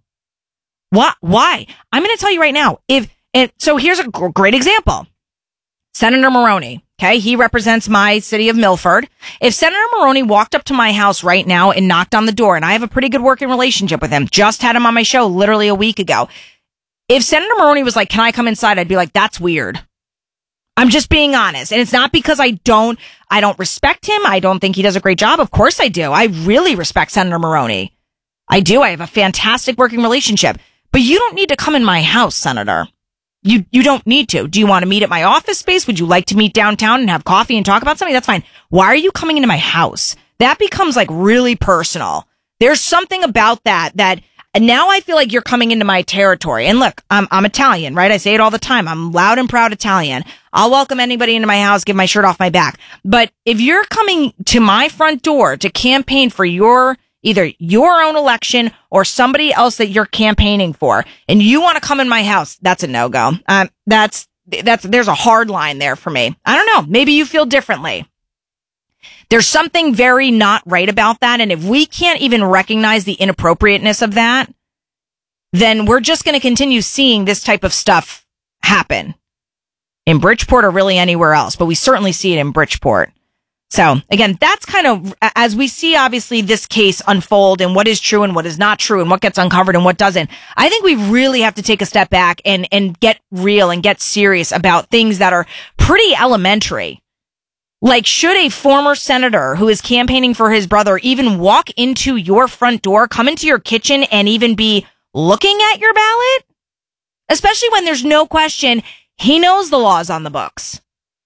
Why? I'm going to tell you right now. So here's a great example. Senator Maroney. Okay. He represents my city of Milford. If Senator Maroney walked up to my house right now and knocked on the door, and I have a pretty good working relationship with him, just had him on my show literally a week ago. If Senator Maroney was like, can I come inside? I'd be like, that's weird. I'm just being honest. And it's not because I don't respect him. I don't think he does a great job. Of course I do. I really respect Senator Maroney. I do. I have a fantastic working relationship. But you don't need to come in my house, Senator. You don't need to. Do you want to meet at my office space? Would you like to meet downtown and have coffee and talk about something? That's fine. Why are you coming into my house? That becomes like really personal. There's something about that and now I feel like you're coming into my territory. And look, I'm Italian, right? I say it all the time. I'm loud and proud Italian. I'll welcome anybody into my house, give my shirt off my back. But if you're coming to my front door to campaign for either your own election or somebody else that you're campaigning for, and you want to come in my house, that's a no-go. There's a hard line there for me. I don't know. Maybe you feel differently. There's something very not right about that. And if we can't even recognize the inappropriateness of that, then we're just going to continue seeing this type of stuff happen in Bridgeport or really anywhere else. But we certainly see it in Bridgeport. So again, that's kind of, as we see obviously this case unfold and what is true and what is not true and what gets uncovered and what doesn't, I think we really have to take a step back and get real and get serious about things that are pretty elementary. Like, should a former senator who is campaigning for his brother even walk into your front door, come into your kitchen, and even be looking at your ballot? Especially when there's no question he knows the laws on the books.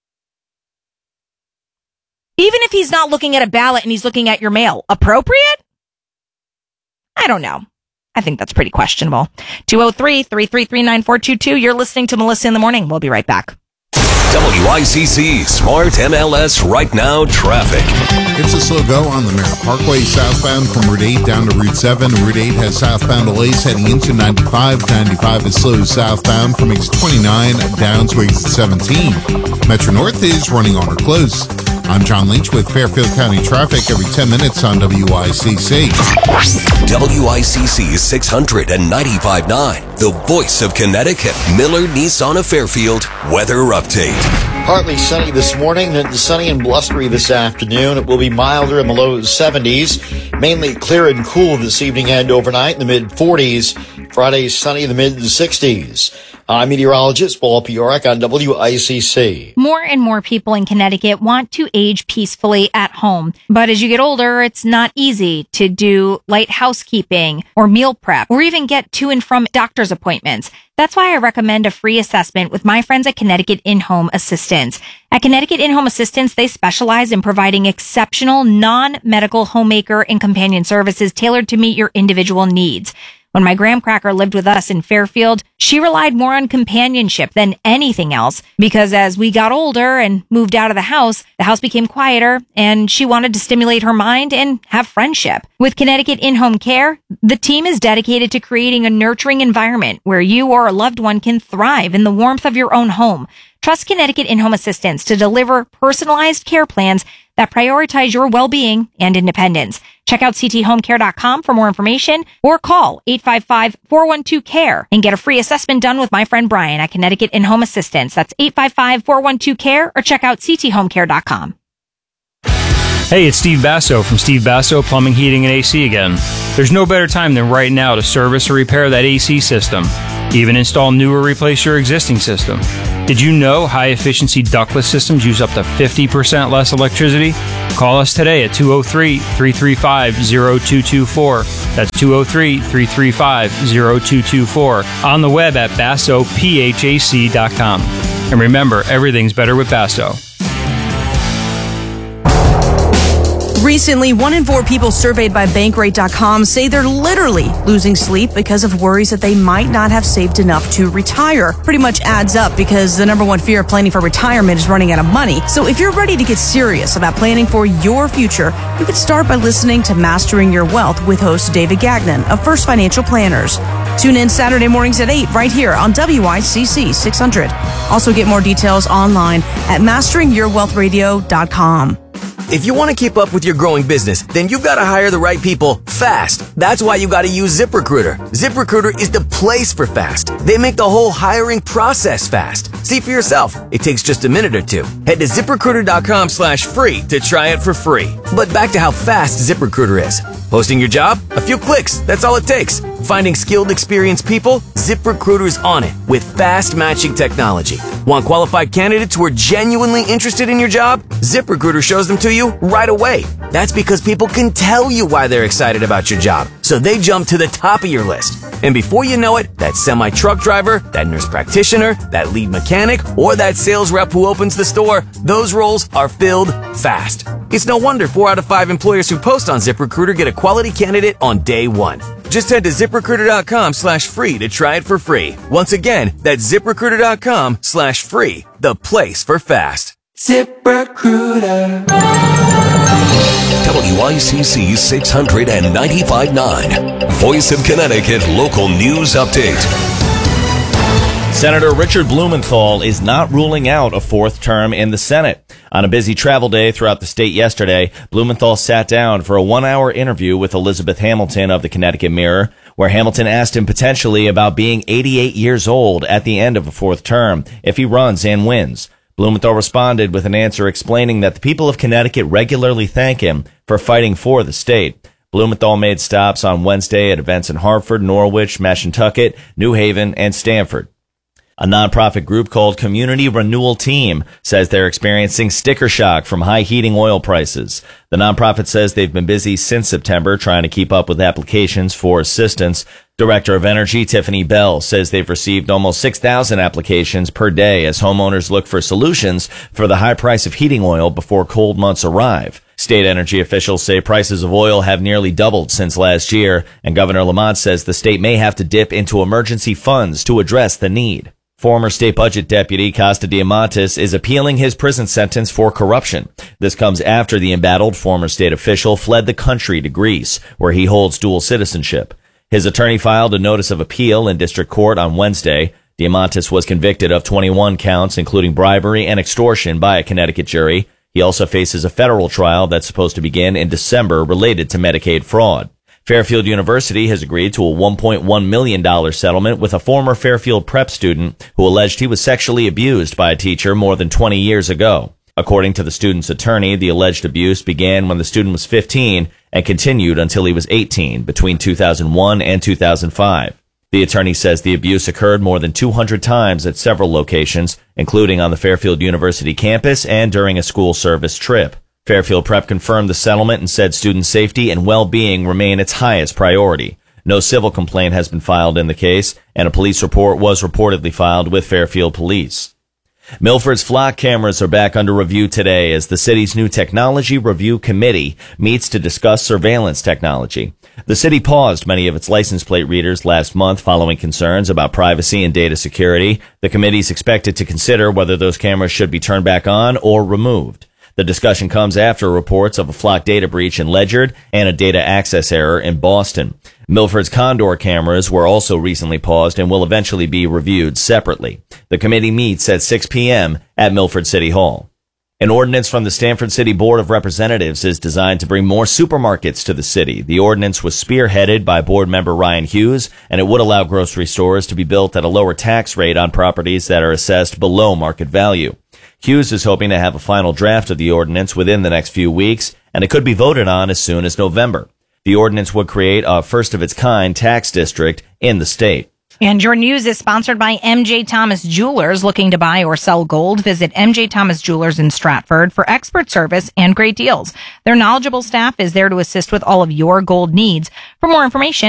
Even if he's not looking at a ballot and he's looking at your mail, appropriate? I don't know. I think that's pretty questionable. 203-333-9422. You're listening to Melissa in the Morning. We'll be right back. WICC Smart MLS Right Now Traffic. It's a slow go on the Merritt Parkway southbound from Route 8 down to Route 7. Route 8 has southbound delays heading into 95. 95 is slow southbound from exit 29 down to exit 17. Metro North is running on or close. I'm John Lynch with Fairfield County Traffic every 10 minutes on WICC. WICC 695.9, the voice of Connecticut. Miller Nissan of Fairfield weather update. Partly sunny this morning, then sunny and blustery this afternoon. It will be milder in the low 70s, mainly clear and cool this evening and overnight in the mid 40s. Friday, sunny in the mid-60s. I'm meteorologist Paul Piorek on WICC. More and more people in Connecticut want to age peacefully at home. But as you get older, it's not easy to do light housekeeping or meal prep or even get to and from doctor's appointments. That's why I recommend a free assessment with my friends at Connecticut In-Home Assistance. At Connecticut In-Home Assistance, they specialize in providing exceptional non-medical homemaker and companion services tailored to meet your individual needs. When my graham cracker lived with us in Fairfield, she relied more on companionship than anything else because as we got older and moved out of the house became quieter and she wanted to stimulate her mind and have friendship. With Connecticut In-Home Care, the team is dedicated to creating a nurturing environment where you or a loved one can thrive in the warmth of your own home. Trust Connecticut In-Home Assistance to deliver personalized care plans that prioritize your well-being and independence. Check out cthomecare.com for more information or call 855-412-CARE and get a free assessment done with my friend Brian at Connecticut In-Home Assistance. That's 855-412-CARE or check out cthomecare.com. Hey, it's Steve Basso from Steve Basso Plumbing, Heating, and AC again. There's no better time than right now to service or repair that AC system. Even install new or replace your existing system. Did you know high-efficiency ductless systems use up to 50% less electricity? Call us today at 203-335-0224. That's 203-335-0224. On the web at BassoPHAC.com. And remember, everything's better with Basso. Recently, 1 in 4 people surveyed by Bankrate.com say they're literally losing sleep because of worries that they might not have saved enough to retire. Pretty much adds up because the number one fear of planning for retirement is running out of money. So if you're ready to get serious about planning for your future, you could start by listening to Mastering Your Wealth with host David Gagnon of First Financial Planners. Tune in Saturday mornings at 8 right here on WICC 600. Also get more details online at masteringyourwealthradio.com. If you want to keep up with your growing business, then you've got to hire the right people fast. That's why you got to use ZipRecruiter. ZipRecruiter is the place for fast. They make the whole hiring process fast. See for yourself. It takes just a minute or two. Head to ZipRecruiter.com/free to try it for free. But back to how fast ZipRecruiter is. Posting your job? A few clicks. That's all it takes. Finding skilled, experienced people? ZipRecruiter's on it with fast matching technology. Want qualified candidates who are genuinely interested in your job? ZipRecruiter shows them to you right away. That's because people can tell you why they're excited about your job, so they jump to the top of your list. And before you know it, that semi-truck driver, that nurse practitioner, that lead mechanic, or that sales rep who opens the store, those roles are filled fast. It's no wonder 4 out of 5 employers who post on ZipRecruiter get a quality candidate on day one. Just head to ZipRecruiter.com/free to try it for free. Once again, that's ZipRecruiter.com/free, the place for fast. ZipRecruiter. WICC 695.9, Voice of Connecticut Local News Update. Senator Richard Blumenthal is not ruling out a 4th term in the Senate. On a busy travel day throughout the state yesterday, Blumenthal sat down for a 1-hour interview with Elizabeth Hamilton of the Connecticut Mirror, where Hamilton asked him potentially about being 88 years old at the end of a 4th term if he runs and wins. Blumenthal responded with an answer explaining that the people of Connecticut regularly thank him for fighting for the state. Blumenthal made stops on Wednesday at events in Hartford, Norwich, Mashantucket, New Haven, and Stamford. A nonprofit group called Community Renewal Team says they're experiencing sticker shock from high heating oil prices. The nonprofit says they've been busy since September trying to keep up with applications for assistance. Director of Energy Tiffany Bell says they've received almost 6,000 applications per day as homeowners look for solutions for the high price of heating oil before cold months arrive. State energy officials say prices of oil have nearly doubled since last year, and Governor Lamont says the state may have to dip into emergency funds to address the need. Former state budget deputy Costa Diamantis is appealing his prison sentence for corruption. This comes after the embattled former state official fled the country to Greece, where he holds dual citizenship. His attorney filed a notice of appeal in district court on Wednesday. Diamantis was convicted of 21 counts, including bribery and extortion, by a Connecticut jury. He also faces a federal trial that's supposed to begin in December related to Medicaid fraud. Fairfield University has agreed to a $1.1 million settlement with a former Fairfield prep student who alleged he was sexually abused by a teacher more than 20 years ago. According to the student's attorney, the alleged abuse began when the student was 15 and continued until he was 18 between 2001 and 2005. The attorney says the abuse occurred more than 200 times at several locations, including on the Fairfield University campus and during a school service trip. Fairfield Prep confirmed the settlement and said student safety and well-being remain its highest priority. No civil complaint has been filed in the case, and a police report was reportedly filed with Fairfield Police. Milford's flock cameras are back under review today as the city's new Technology Review Committee meets to discuss surveillance technology. The city paused many of its license plate readers last month following concerns about privacy and data security. The committee is expected to consider whether those cameras should be turned back on or removed. The discussion comes after reports of a flock data breach in Ledyard and a data access error in Boston. Milford's Condor cameras were also recently paused and will eventually be reviewed separately. The committee meets at 6 p.m. at Milford City Hall. An ordinance from the Stamford City Board of Representatives is designed to bring more supermarkets to the city. The ordinance was spearheaded by board member Ryan Hughes, and it would allow grocery stores to be built at a lower tax rate on properties that are assessed below market value. Hughes is hoping to have a final draft of the ordinance within the next few weeks, and it could be voted on as soon as November. The ordinance would create a first-of-its-kind tax district in the state. And your news is sponsored by MJ Thomas Jewelers. Looking to buy or sell gold? Visit MJ Thomas Jewelers in Stratford for expert service and great deals. Their knowledgeable staff is there to assist with all of your gold needs. For more information,